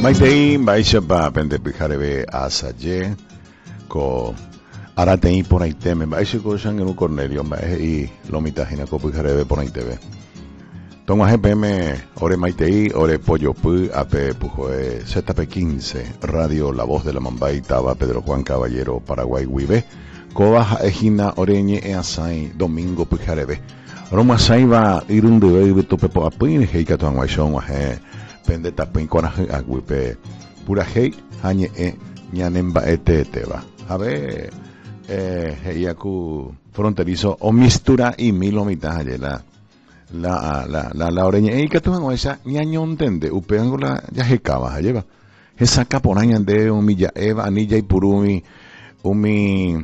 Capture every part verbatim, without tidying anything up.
Maitei baixa pa pende pijarebe asaye ko aratei por ahí teme baixa ko shangen Cornelio bae y lomita hina ko pijarebe por ahí tebe. Toma G P M ore Maitei ore pollo pu ape pujoe Z P quince Radio La Voz de la Mambay Taba Pedro Juan Caballero Paraguay Wibe Koba ejina oreñe e asai domingo pijarebe. Roma saiba irunde bebe to pepo apin heika to anwaishon wa he pende tapin kona agwipe pura hei hanye e nyanemba eteteba abe eh heiaku fronterizo o mistura y milo mitad la la la la la oreña heika to anwaisha nyañon tende upeangola ya hekaba lleva esa caponaña de umilla eva anilla y purumi umi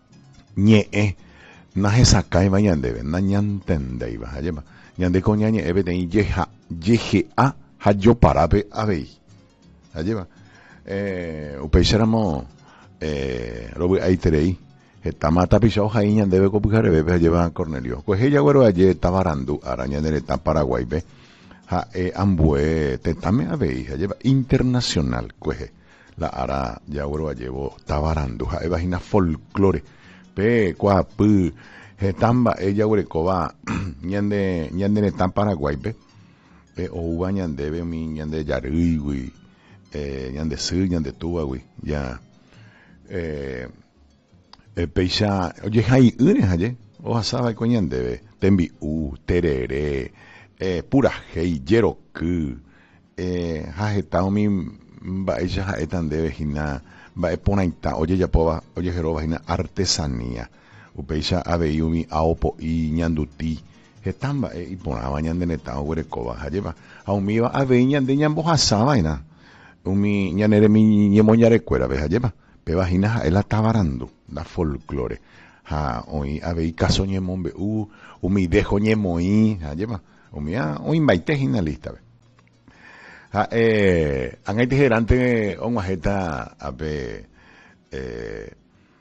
ñe na esa kai vayan debe na ñantende iba ayema ñande ko ñañe ebe de yeha yehe a hayo parabe abei ayema eh upeixeramo eh robe aiterei etamata pisho hai ñande ko pujare bebe ayeba Cornelio pues ella güero aye tabarandu araña de ta Paraguay be ha e ambue tetame abei ayeba internacional cueje la ara ya güero ayevo tabarandu ha e vagina folclore pe kwa pu hetamba ella hurecoba ñande ñande netan Paraguay pe e o uba ñande be mi ñande yarui eh ñande su ñande tuba wi ya eh e peisa oye hay une haye o asaba ko ñande be tembi u terere eh pura hei yeroku eh ha hetao mi ba ella ha etan debe hina va eponaita oye ya poba oye jeroba hina artesanía upeisha abeyumi aopo y ñanduti hetamba e iponaba ñande neta huerecoba hayeba aumiba abei ñande ñambo hasaba ina umi ñanere mi ñemoñare cuera ve hayeba pe vagina ela tabarando da folclore ha oi abei caso ñemombe u umi dejo ñemoi hayeba umia o invite hina lista ve ha eh angai tegerante on wajeta abe eh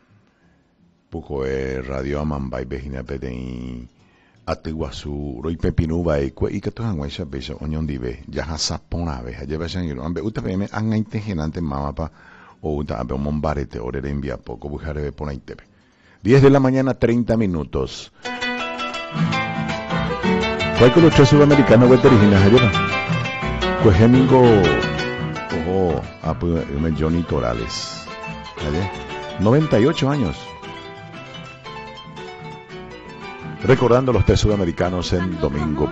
puko e radio amambay behina peden atiguasu roi pepinu bai ko ikato hanwaisha besha onyon dibe jaha sapona be haje basan yiro ambe utapeme angai tegerante mama pa o uta abe mombarete orere envia poco bujare be pona itebe diez de la mañana treinta minutos. ¿Cuál con los tres sudamericanos que originas ayer? Pues Hemingo, ojo, a Johnny Torales, ¿vale? noventa y ocho años. Recordando los tres sudamericanos en domingo